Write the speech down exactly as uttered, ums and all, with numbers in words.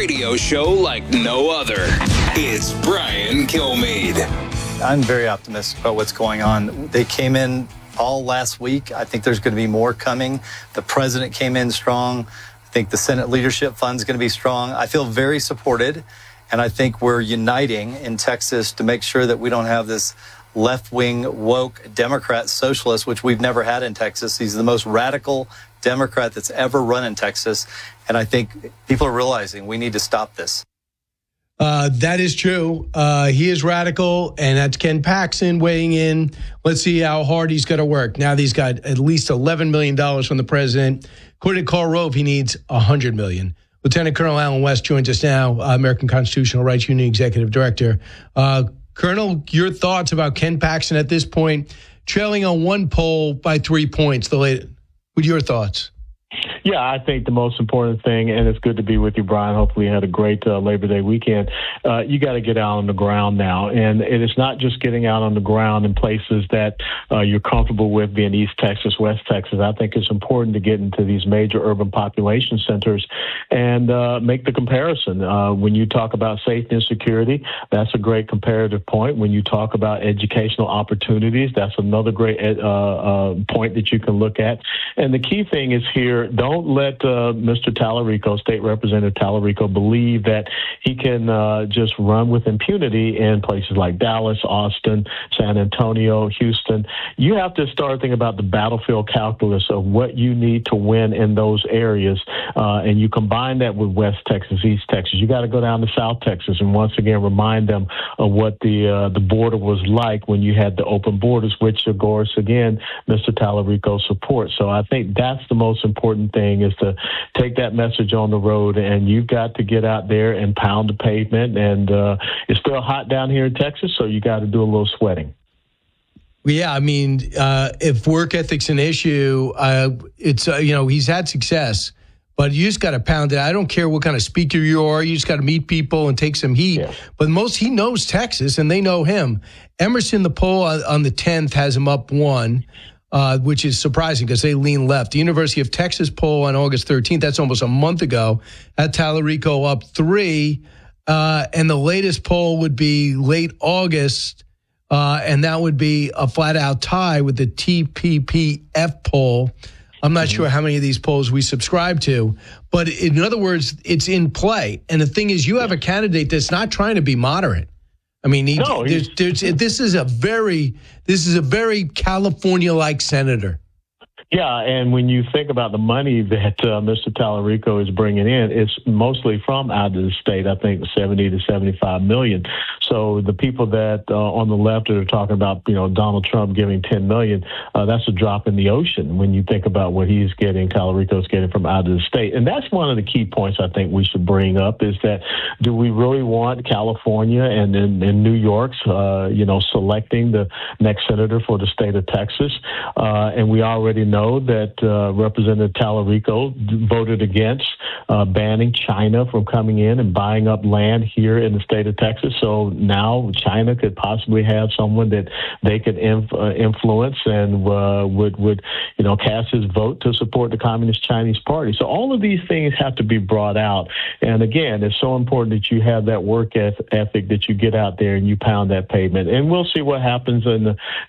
radio show like no other. It's Brian Kilmeade. I'm very optimistic about what's going on. They came in all last week. I think there's going to be more coming. The president came in strong. I think the Senate Leadership Fund is going to be strong. I feel very supported, and I think we're uniting in Texas to make sure that we don't have this left-wing, woke Democrat socialist, which we've never had in Texas. He's the most radical Democrat that's ever run in Texas, and I think people are realizing we need to stop this. Uh, that is true. Uh, he is radical, and that's Ken Paxton weighing in. Let's see how hard he's going to work. Now that he's got at least eleven million dollars from the president. According to Karl Rove, he needs one hundred million dollars. Lieutenant Colonel Allen West joins us now, uh, American Constitutional Rights Union Executive Director. Uh, Colonel, your thoughts about Ken Paxton at this point, trailing on one poll by three points. The latest. What are your thoughts? Yeah, I think the most important thing, and it's good to be with you, Brian. Hopefully you had a great uh, Labor Day weekend. Uh, you got to get out on the ground now. And it is not just getting out on the ground in places that uh, you're comfortable with, being East Texas, West Texas. I think it's important to get into these major urban population centers and uh, make the comparison. Uh, when you talk about safety and security, that's a great comparative point. When you talk about educational opportunities, that's another great uh, uh, point that you can look at. And the key thing is here, don't Don't let uh, Mister Tallarico, State Representative Tallarico, believe that he can uh, just run with impunity in places like Dallas, Austin, San Antonio, Houston. You have to start thinking about the battlefield calculus of what you need to win in those areas, uh, and you combine that with West Texas, East Texas. You got to go down to South Texas and once again remind them of what the uh, the border was like when you had the open borders, which, of course, again, Mister Tallarico supports. So I think that's the most important thing. Is to take that message on the road, and you've got to get out there and pound the pavement. And uh, it's still hot down here in Texas, so you got to do a little sweating. Well, yeah, I mean, uh, if work ethic's an issue, uh, it's uh, you know he's had success, but you just got to pound it. I don't care what kind of speaker you are; you just got to meet people and take some heat. Yeah. But most he knows Texas, and they know him. Emerson, the poll on, on the tenth has him up one. Uh, which is surprising because they lean left. The University of Texas poll on August thirteenth, that's almost a month ago, had Tallarico up three. Uh, and the latest poll would be late August, uh, and that would be a flat-out tie with the T P P F poll. I'm not mm-hmm. sure how many of these polls we subscribe to, but in other words, it's in play. And the thing is, you have a candidate that's not trying to be moderate. I mean, he, no, there's, there's, this is a very, this is a very California-like senator. Yeah, and when you think about the money that uh, Mister Tallarico is bringing in, it's mostly from out of the state. I think seventy to seventy-five million. So the people that uh, on the left that are talking about, you know, Donald Trump giving ten million, uh, that's a drop in the ocean when you think about what he's getting, Tallarico's getting from out of the state. And that's one of the key points I think we should bring up is that do we really want California and in New York's, uh, you know, selecting the next senator for the state of Texas? Uh, and we already know that uh, Representative Tallarico voted against uh, banning China from coming in and buying up land here in the state of Texas. So now China could possibly have someone that they could inf- uh, influence and uh, would, would, you know, cast his vote to support the Communist Chinese Party. So all of these things have to be brought out. And again, it's so important that you have that work ethic, that you get out there and you pound that pavement. And we'll see what happens in the